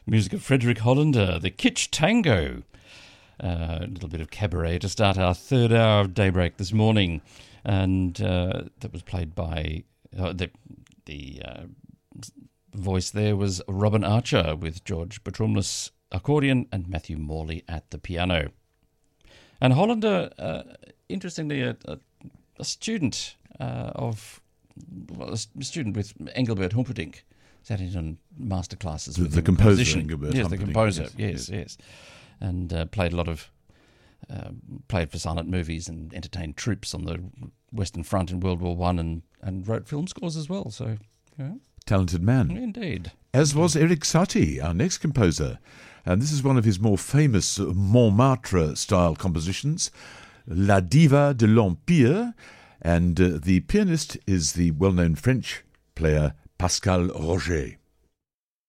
Music of Frederick Hollander, the Kitsch Tango. A little bit of cabaret to start our third hour of Daybreak this morning. And that was played by the voice there was Robin Archer with George Petrumlis accordion and Matthew Morley at the piano. And Hollander, interestingly, a student a student with Engelbert Humperdinck, sat in on master classes with the composer Engelbert Yes, Humperdinck. the composer, yes. And played a lot of played for silent movies and entertained troops on the Western Front in World War I and wrote film scores as well. So, Talented man. Indeed. As was Erik Satie, our next composer. And this is one of his more famous Montmartre-style compositions, La Diva de l'Empire. And the pianist is the well-known French player Pascal Roger.